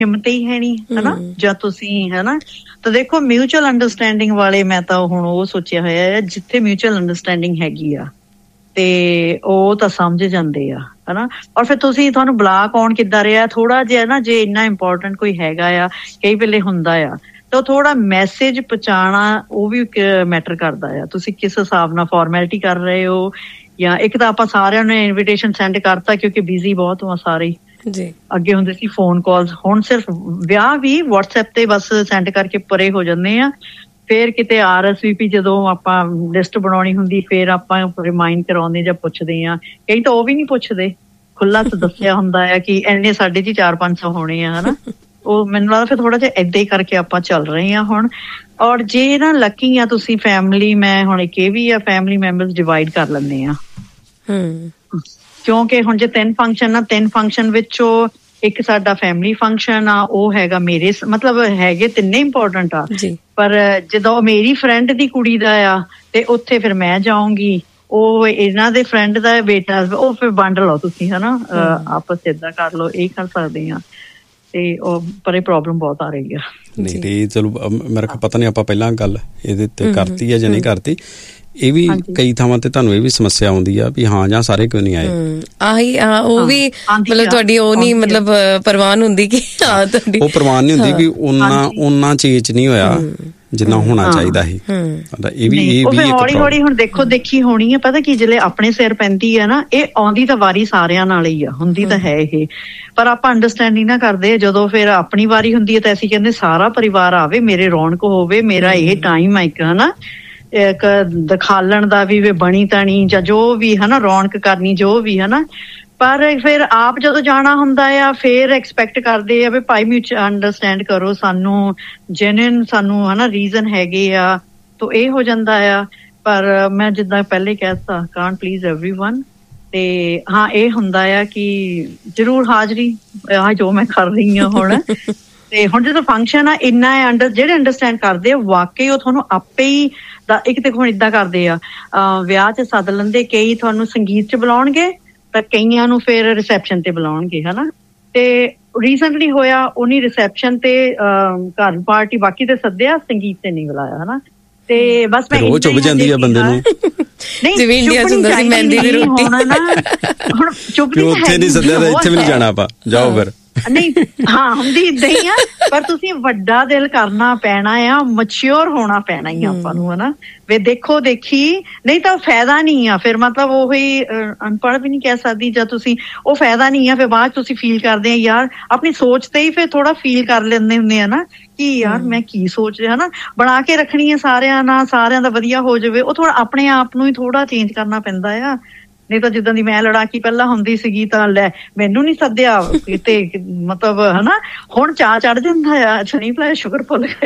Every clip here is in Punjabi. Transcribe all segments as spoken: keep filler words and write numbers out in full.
ਹਿੰਮਤ ਹੀ ਹੈ ਨੀ, ਹਨਾ, ਜਾਂ ਤੁਸੀਂ ਹਨਾ। ਤਾਂ ਦੇਖੋ ਮਿਊਚੁਅਲ ਅੰਡਰਸਟੈਂਡਿੰਗ ਵਾਲੇ, ਮੈਂ ਤਾਂ ਹੁਣ ਉਹ ਸੋਚਿਆ ਹੋਇਆ ਹੈ ਜਿੱਥੇ ਮਿਊਚੁਅਲ ਅੰਡਰਸਟੈਂਡਿੰਗ ਹੈਗੀ ਆ ਤੇ ਉਹ ਤਾਂ ਸਮਝ ਜਾਂਦੇ ਆ, ਹਨਾ। ਔਰ ਫਿਰ ਤੁਸੀਂ, ਤੁਹਾਨੂੰ ਬੁਲਾ ਕੌਣ ਕਿੱਦਾਂ ਰਿਹਾ, ਥੋੜਾ ਜਿਹਾ ਨਾ, ਜੇ ਇੰਨਾ ਇੰਪੋਰਟੈਂਟ ਕੋਈ ਹੈਗਾ ਆ, ਕਈ ਵੇਲੇ ਹੁੰਦਾ ਆ, ਤਾਂ ਥੋੜਾ ਮੈਸੇਜ ਪਹੁੰਚਾਉਣਾ ਉਹ ਵੀ ਮੈਟਰ ਕਰਦਾ ਆ। ਤੁਸੀਂ ਕਿਸ ਹਿਸਾਬ ਨਾਲ ਫਾਰਮੈਲਿਟੀ ਕਰ ਰਹੇ ਹੋ, ਜਾਂ ਇੱਕ ਤਾਂ ਆਪਾਂ ਸਾਰਿਆਂ ਨੂੰ ਇਨਵੀਟੇਸ਼ਨ ਸੈਂਡ ਕਰਤਾ ਕਿਉਂਕਿ ਬਿਜ਼ੀ ਬਹੁਤ ਆ ਸਾਰੇ ਜੀ। ਅੱਗੇ ਹੁੰਦੇ ਸੀ ਫੋਨ ਕਾਲਸ, ਹੁਣ ਸਿਰਫ ਵਿਆਹ ਵੀ ਵਟਸਐਪ ਤੇ ਬਸ ਸੈਂਡ ਕਰਕੇ ਪਰੇ ਹੋ ਜਾਂਦੇ ਆ। ਫੇਰ ਕਿਤੇ ਆਰ ਐਸ ਵੀ ਪੀ ਜਦੋਂ ਆਪਾਂ ਲਿਸਟ ਬਣਾਉਣੀ ਹੁੰਦੀ, ਫੇਰ ਆਪਾਂ ਰਿਮਾਈਂਡ ਕਰਾਉਂਦੇ ਜਾਂ ਪੁੱਛਦੇ ਆ। ਕਈ ਤਾਂ ਉਹ ਵੀ ਨੀ ਪੁੱਛਦੇ, ਖੁੱਲਾ ਚ ਦੱਸਿਆ ਹੁੰਦਾ ਆ ਕਿ ਇੰਨੇ ਸਾਡੇ ਜੀ ਚਾਰ ਪੰਜ ਸੌ ਹੋਣੇ ਆ, ਹਨਾ। ਉਹ ਮੈਨੂੰ ਲੱਗਦਾ ਫਿਰ ਥੋੜਾ ਜਿਹਾ ਏਦਾਂ ਹੀ ਕਰਕੇ ਆਪਾਂ ਚੱਲ ਰਹੇ ਹਾਂ ਹੁਣ। ਔਰ ਜੇ ਨਾ ਲੱਕੀ ਆ ਤੁਸੀਂ ਫੈਮਿਲੀ, ਮੈਂ ਹੁਣ ਇੱਕ ਇਹ ਵੀ ਆ, ਫੈਮਿਲੀ ਮੈਂਬਰਸ ਡਿਵਾਈਡ ਕਰ ਲੈਂਦੇ ਆ, ਕਿਉਂਕਿ ਹੁਣ ਜੇ ਤਿੰਨ ਫੰਕਸ਼ਨ ਆ, ਤਿੰਨ ਫੰਕਸ਼ਨ ਵਿੱਚੋਂ ਇੱਕ ਸਾਡਾ ਫੈਮਿਲੀ ਫੰਕਸ਼ਨ ਆ, ਉਹ ਹੈਗਾ ਮੇਰੇ, ਮਤਲਬ ਹੈਗੇ ਤਿੰਨੇ ਇੰਪੋਰਟੈਂਟ ਆ, ਪਰ ਜਦੋਂ ਮੇਰੀ ਫਰੈਂਡ ਦੀ ਕੁੜੀ ਦਾ ਆ ਤੇ ਉੱਥੇ ਫਿਰ ਮੈਂ ਜਾਊਂਗੀ, ਉਹ ਇਹਨਾਂ ਦੇ ਫਰੈਂਡ ਦਾ ਬੇਟਾ, ਉਹ ਫਿਰ ਵੰਡ ਲਓ ਤੁਸੀਂ, ਹਨਾ, ਆਪਸ ਏਦਾਂ ਕਰ ਲਓ, ਇਹ ਕਰ ਸਕਦੇ ਆ। ਤੇ ਉਹ ਪਰ ਇਹ ਪ੍ਰੋਬਲਮ ਬਹੁਤ ਆ ਰਹੀ ਆ। ਨਹੀਂ ਨਹੀਂ, ਚਲੋ ਮੇਰੇ ਕੋਲ ਪਤਾ ਨਹੀਂ ਆਪਾਂ ਪਹਿਲਾਂ ਗੱਲ ਇਹਦੇ ਤੇ ਕਰਤੀ ਹੈ ਜਾਂ ਨਹੀਂ ਕਰਤੀ। ਇਹ ਵੀ ਕਈ ਥਾਵਾਂ ਤੇ ਤੁਹਾਨੂੰ ਇਹ ਵੀ ਸਮੱਸਿਆ ਆਉਂਦੀ ਆ ਵੀ ਹਾਂ ਜਾਂ ਸਾਰੇ ਕਿਉਂ ਨਹੀਂ ਆਏ। ਆਹੀ ਉਹ ਵੀ ਮਤਲਬ ਤੁਹਾਡੀ ਉਹ ਨਹੀਂ, ਮਤਲਬ ਪ੍ਰਵਾਨ ਹੁੰਦੀ ਕਿ ਤੁਹਾਡੀ ਉਹ ਪ੍ਰਵਾਨ ਨਹੀਂ ਹੁੰਦੀ ਕਿ ਉਹਨਾਂ ਉਹਨਾਂ ਚੀਜ਼ ਨਹੀਂ ਹੋਇਆ ਜਿੰਨਾ ਹੋਣਾ ਚਾਹੀਦਾ ਸੀ। ਇਹ ਵੀ ਇਹ ਵੀ ਹੌਲੀ ਹੌਲੀ ਹੁਣ ਦੇਖੋ ਦੇਖੀ ਹੋਣੀ ਹੈ। ਪਤਾ ਕੀ, ਜਿਹੜੇ ਆਪਣੇ ਸਿਰ ਪੈਂਦੀ ਹੈ ਨਾ, ਇਹ ਆਉਂਦੀ ਤਾਂ ਵਾਰੀ ਸਾਰਿਆਂ ਨਾਲ ਹੀ ਆ, ਹੁੰਦੀ ਤਾਂ ਹੈ ਇਹ, ਪਰ ਆਪਾਂ ਅੰਡਰਸਟੈਂਡਿੰਗ ਨਾ ਕਰਦੇ। ਜਦੋਂ ਫਿਰ ਆਪਣੀ ਵਾਰੀ ਹੁੰਦੀ ਹੈ ਤਾਂ ਅਸੀਂ ਕਹਿੰਦੇ ਸਾਰਾ ਪਰਿਵਾਰ ਆਵੇ, ਮੇਰੇ ਰੌਣਕ ਹੋਵੇ, ਮੇਰਾ ਇਹ ਟਾਈਮ ਆ ਇੱਕ, ਹਨਾ, ਇੱਕ ਦਿਖਾਲਣ ਦਾ ਵੀ, ਬਣੀ ਤਣੀ ਜਾਂ ਜੋ ਵੀ, ਹਨਾ, ਰੌਣਕ ਕਰਨੀ ਜੋ ਵੀ, ਹਨਾ। ਪਰ ਫਿਰ ਆਪ ਜਦੋਂ ਜਾਣਾ ਹੁੰਦਾ ਆ, ਫਿਰ ਐਕਸਪੈਕਟ ਕਰਦੇ ਆ ਵੀ ਭਾਈ ਮਿਊਚੁਅਲ ਅੰਡਰਸਟੈਂਡ ਕਰੋ, ਸਾਨੂੰ ਜੈਨੂਇਨ ਸਾਨੂੰ ਹਨਾ ਰੀਜ਼ਨ ਹੈਗੇ ਆ, ਤਾਂ ਇਹ ਹੋ ਜਾਂਦਾ ਆ। ਪਰ ਮੈਂ ਜਿੱਦਾਂ ਪਹਿਲੇ ਕਹਿ ਦਿੱਤਾ, ਕਾਂਟ ਪਲੀਜ਼ ਐਵਰੀਵਨ। ਤੇ ਹਾਂ, ਇਹ ਹੁੰਦਾ ਆ ਕਿ ਜ਼ਰੂਰ ਹਾਜ਼ਰੀ ਆ ਜੋ ਮੈਂ ਕਰ ਰਹੀ ਹਾਂ ਹੁਣ। ਤੇ ਹੁਣ ਜਦੋਂ ਫੰਕਸ਼ਨ ਆ, ਇੰਨਾ ਅੰਡਰ ਜਿਹੜੇ ਅੰਡਰਸਟੈਂਡ ਕਰਦੇ ਆ ਵਾਕਈ ਉਹ ਤੁਹਾਨੂੰ ਆਪੇ ਹੀ ਦਾ। ਇੱਕ ਤੇ ਹੁਣ ਏਦਾਂ ਕਰਦੇ ਆ, ਵਿਆਹ ਚ ਸੱਦ ਲੈਂਦੇ, ਕਈ ਤੁਹਾਨੂੰ ਸੰਗੀਤ ਚ ਬੁਲਾਉਣਗੇ ਤਾਂ ਕਈਆਂ ਨੂੰ ਫਿਰ ਰਿਸੈਪਸ਼ਨ ਤੇ ਬੁਲਾਉਣਗੇ, ਹਨਾ। ਤੇ ਰੀਸੈਂਟਲੀ ਹੋਇਆ, ਉਹਨੀ ਰਿਸੈਪਸ਼ਨ ਤੇ ਘਰ ਪਾਰਟੀ ਬਾਕੀ ਤੇ ਸੱਦਿਆ, ਸੰਗੀਤ ਤੇ ਨਹੀਂ ਬੁਲਾਇਆ, ਹਨਾ। ਤੇ ਬਸ ਮੈਂ ਉਹ ਚੁੱਭ ਜਾਂਦੀ ਆ ਬੰਦੇ ਨੂੰ। ਜਿਵੇਂ ਇੰਡੀਆ ਚ ਹੁੰਦਾ ਸੀ ਮਹਿੰਦੀ ਦੀ ਰੋਟੀ, ਹੁਣ ਚੁੱਪ ਨਹੀਂ, ਉੱਥੇ ਨਹੀਂ ਸੱਦਿਆ ਤਾਂ ਇੱਥੇ ਵੀ ਨਹੀਂ ਜਾਣਾ ਆਪਾਂ, ਜਾਓ ਫਿਰ। ਨਹੀਂ, ਹਾਂ, ਹੁੰਦੀ ਏਦਾਂ ਹੀ ਆ, ਪਰ ਤੁਸੀਂ ਵੱਡਾ ਦਿਲ ਕਰਨਾ ਪੈਣਾ ਆ, ਮੈਚਿਓਰ ਹੋਣਾ ਪੈਣਾ ਹੀ ਆਪਾਂ ਨੂੰ, ਹਨਾ। ਵੇ ਦੇਖੋ ਦੇਖੀ ਨਹੀਂ ਤਾਂ ਫਾਇਦਾ ਨਹੀਂ ਆ ਫਿਰ, ਮਤਲਬ ਉਹੀ ਅਨਪੜ੍ਹ ਵੀ ਨਹੀਂ ਕਹਿ ਸਕਦੀ ਜਾਂ ਤੁਸੀਂ, ਉਹ ਫਾਇਦਾ ਨਹੀਂ ਆ। ਫਿਰ ਬਾਅਦ ਤੁਸੀਂ ਫੀਲ ਕਰਦੇ ਆ ਯਾਰ, ਆਪਣੀ ਸੋਚ ਤੇ ਹੀ ਫਿਰ ਥੋੜਾ ਫੀਲ ਕਰ ਲੈਂਦੇ ਹੁੰਦੇ ਆ ਨਾ ਕਿ ਯਾਰ ਮੈਂ ਕੀ ਸੋਚ ਰਿਹਾ, ਹਨਾ। ਬਣਾ ਕੇ ਰੱਖਣੀ ਆ ਸਾਰਿਆਂ ਨਾਲ, ਸਾਰਿਆਂ ਦਾ ਵਧੀਆ ਹੋ ਜਾਵੇ, ਉਹ ਥੋੜਾ ਆਪਣੇ ਆਪ ਨੂੰ ਹੀ ਥੋੜਾ ਚੇਂਜ ਕਰਨਾ ਪੈਂਦਾ ਆ। ਨਹੀਂ ਤਾਂ ਜਿੱਦਾਂ ਦੀ ਮੈਂ ਲੜਾਕੀ ਪਹਿਲਾਂ ਹੁੰਦੀ ਸੀਗੀ, ਤਾਂ ਲੈ ਮੈਨੂੰ ਨੀ ਸੱਦਿਆ ਤੇ ਮਤਲਬ, ਹਨਾ, ਹੁਣ ਚਾਅ ਚੜ ਜਾਂਦਾ ਆ। ਅੱਛਾ ਨਹੀਂ ਭਲਾ ਸ਼ੁਕਰ ਭੁੱਲ ਗਏ।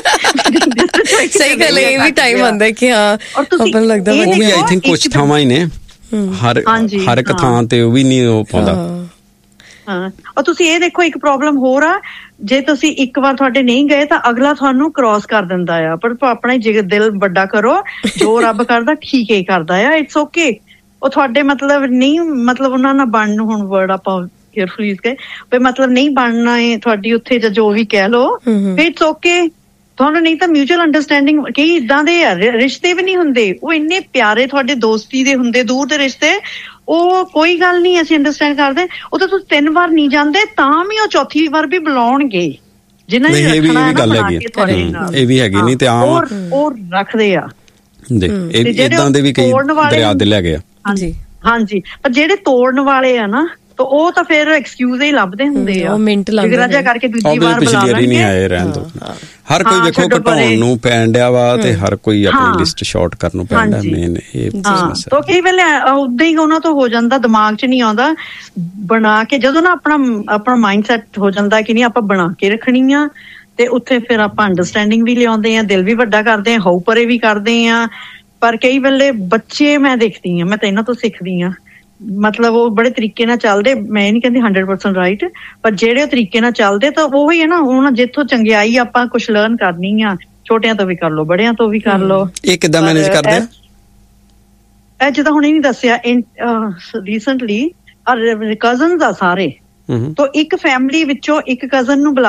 ਸਹੀ ਗੱਲ ਹੈ, ਇਹ ਵੀ ਟਾਈਮ ਆਉਂਦਾ ਕਿ ਹਾਂ ਆਪਾਂ ਨੂੰ ਲੱਗਦਾ ਉਹ ਵੀ ਆਈ ਥਿੰਕ ਕੁਛ ਥਾਵਾਂ ਹੀ ਨੇ, ਹਰ ਹਰ ਇੱਕ ਥਾਂ ਤੇ ਉਹ ਵੀ ਨਹੀਂ ਹੋ ਪਾਉਂਦਾ। ਹਾਂ, ਔਰ ਤੁਸੀਂ ਇਹ ਦੇਖੋ, ਇੱਕ ਪ੍ਰੋਬਲਮ ਹੋਰ ਆ, ਜੇ ਤੁਸੀਂ ਇੱਕ ਵਾਰ ਤੁਹਾਡੇ ਨਹੀਂ ਗਏ ਤਾਂ ਅਗਲਾ ਤੁਹਾਨੂੰ ਕ੍ਰਾਸ ਕਰ ਦਿੰਦਾ ਆ। ਪਰ ਆਪਣਾ ਦਿਲ ਵੱਡਾ ਕਰੋ, ਜੋ ਰੱਬ ਕਰਦਾ ਠੀਕ ਹੀ ਕਰਦਾ ਆ, ਇਟਸ ਓਕੇ। ਉਹ ਤੁਹਾਡੇ ਮਤਲਬ ਨਹੀਂ, ਮਤਲਬ ਉਹਨਾਂ ਨਾਲ ਬਣਨ, ਹੁਣ ਵਰਡ ਆਪਾਂ ਕੇਅਰਫੁਲੀ ਯੂਜ਼ ਕਰੇ, ਵੀ ਮਤਲਬ ਨਹੀਂ ਬਣਨਾ ਹੈ ਤੁਹਾਡੀ ਉੱਥੇ, ਜਾਂ ਜੋ ਵੀ ਕਹਿ ਲਓ, ਇਟਸ ਓਕੇ ਤੁਹਾਨੂੰ। ਨਹੀਂ ਤਾਂ ਮਿਊਚੁਅਲ ਅੰਡਰਸਟੈਂਡਿੰਗ, ਕਈ ਇੱਦਾਂ ਦੇ ਆ ਰਿਸ਼ਤੇ ਵੀ ਨਹੀਂ ਹੁੰਦੇ, ਉਹ ਇੰਨੇ ਪਿਆਰੇ ਤੁਹਾਡੇ ਦੋਸਤੀ ਦੇ ਹੁੰਦੇ, ਦੂਰ ਦੇ ਰਿਸ਼ਤੇ, ਉਹ ਕੋਈ ਗੱਲ ਨਹੀਂ ਅਸੀਂ ਅੰਡਰਸਟੈਂਡ ਕਰਦੇ, ਉਹ ਤਾਂ ਤੁਸੀਂ ਤਿੰਨ ਵਾਰ ਨਹੀਂ ਜਾਂਦੇ ਤਾਂ ਵੀ ਉਹ ਚੌਥੀ ਵਾਰ ਵੀ ਬੁਲਾਉਣਗੇ, ਜਿਨ੍ਹਾਂ ਨੇ ਰੱਖਣਾ ਹੈ ਨਾ ਬਣਾ ਕੇ ਤੁਹਾਡੇ ਨਾਲ। ਇਹ ਵੀ ਹੈਗੀ ਨਹੀਂ ਤੇ ਆਮ ਉਹ ਰੱਖਦੇ ਆ, ਏਦਾਂ ਦੇ ਵੀ ਕਈ ਦਰਿਆ ਦੇ ਲੈ ਗਏ ਆ। ਹਾਂਜੀ ਹਾਂਜੀ, ਪਰ ਜਿਹੜੇ ਤੋੜਨ ਵਾਲੇ ਆ ਨਾ, ਤਾਂ ਉਹ ਤਾਂ ਫਿਰ ਐਕਸਕਿਊਜ਼ ਹੀ ਲੱਭਦੇ ਹੁੰਦੇ ਆ, ਵਿਗਰਾਜਾ ਕਰਕੇ ਦੂਜੀ ਵਾਰ ਬੁਲਾ ਲੈਣਗੇ। ਹਰ ਕੋਈ ਦੇਖੋ ਘਟਾਉਣ ਨੂੰ ਪੈਣ ਡਿਆ ਵਾ, ਤੇ ਹਰ ਕੋਈ ਆਪਣੀ ਲਿਸਟ ਸ਼ਾਰਟ ਕਰਨ ਨੂੰ ਪੈਣ ਡਿਆ। ਮੇਨ ਇਹ ਸਮੱਸਿਆ। ਤਾਂ ਕਈ ਵੇਲੇ ਓਦਾਂ ਹੀ ਉਹਨਾਂ ਤੋਂ ਹੋ ਜਾਂਦਾ, ਦਿਮਾਗ 'ਚ ਨਹੀਂ ਆਉਂਦਾ ਬਣਾ ਕੇ। ਜਦੋਂ ਨਾ ਆਪਣਾ ਆਪਣਾ ਮਾਈਂਡ ਸੈਟ ਹੋ ਜਾਂਦਾ ਕਿ ਨਹੀਂ ਆਪਾਂ ਬਣਾ ਕੇ ਰੱਖਣੀ ਆ, ਤੇ ਉੱਥੇ ਫਿਰ ਆਪਾਂ ਅੰਡਰਸਟੈਂਡਿੰਗ ਵੀ ਲਿਆਉਂਦੇ ਆ, ਦਿਲ ਵੀ ਵੱਡਾ ਕਰਦੇ ਆ, ਹਾਊ ਪਰੇ ਵੀ ਕਰਦੇ ਆ। ਪਰ ਕਈ ਵੇਲੇ ਬੱਚੇ ਮੈਂ ਦੇਖਦੀ ਹਾਂ, ਮੈਂ ਤਾਂ ਇਹਨਾਂ ਤੋਂ ਸਿੱਖਦੀ ਹਾਂ, ਮਤਲਬ ਉਹ ਬੜੇ ਤਰੀਕੇ ਨਾਲ ਚੱਲਦੇ। ਮੈਂ ਨਹੀਂ ਕਹਿੰਦੀ ਹੰਡਰਡ ਪਰਸੈਂਟ ਰਾਈਟ, ਪਰ ਜਿਹੜੇ ਉਹ ਤਰੀਕੇ ਨਾਲ ਚੱਲਦੇ ਤਾਂ ਉਹੀ ਹੈ ਨਾ, ਹੁਣ ਜਿੱਥੋਂ ਚੰਗਿਆਈ ਆਪਾਂ ਕੁਛ ਲਰਨ ਕਰਨੀ ਆ, ਛੋਟਿਆਂ ਤੋਂ ਵੀ ਕਰ ਲਓ, ਬੜਿਆਂ ਤੋਂ ਵੀ ਕਰ ਲਓ। ਇਹ ਕਿੱਦਾਂ ਮੈਨੇਜ ਕਰਦੇ ਆ? ਇਹ ਜਿੱਦਾਂ ਹੁਣ ਇਹ ਨਹੀਂ ਦੱਸਿਆ, ਰੀਸੈਂਟਲੀ ਕਜ਼ਨਸ ਆ ਸਾਰੇ, ਤਾਂ ਇੱਕ ਫੈਮਿਲੀ ਵਿੱਚੋਂ ਇੱਕ ਕਜ਼ਨ ਨੂੰ